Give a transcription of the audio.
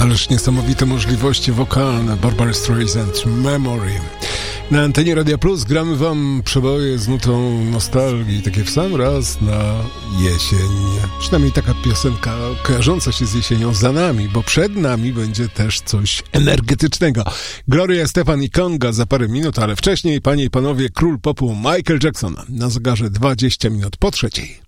Ależ niesamowite możliwości wokalne. Barbara Streisand, Memory. Na antenie Radia Plus gramy wam przeboje z nutą nostalgii, takie w sam raz na jesień. Przynajmniej taka piosenka kojarząca się z jesienią za nami, bo przed nami będzie też coś energetycznego. Gloria Estefan i Konga za parę minut, ale wcześniej, panie i panowie, król popu Michael Jackson na zegarze 20 minut po 3.